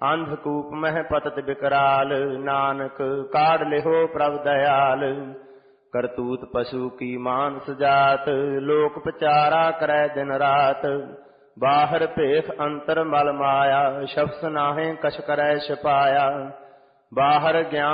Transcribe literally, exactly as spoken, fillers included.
ਅੰਧਕੂਪ ਮਹਿ ਪਤਤ ਬਿਕਰਾਲ, ਨਾਨਕ ਕਾਢ ਲਿਹੋ ਪ੍ਰਭ ਦਇਆਲ। ਕਰਤੂਤ ਪਸ਼ੂ ਕੀ ਮਾਨਸ ਜਾਤ, ਲੋਕ ਪਚਾਰਾ ਕਰੈ ਦਿਨ ਰਾਤ। ਬਾਹਰ ਭੇਖ ਅੰਤਰ ਮਲ ਮਾਇਆ, ਸ਼ਬਦ ਨਾਹਿ ਕਛ ਕਰੈ ਛਪਾਇਆ। ਬਾਹਰ ਗਿਆਨ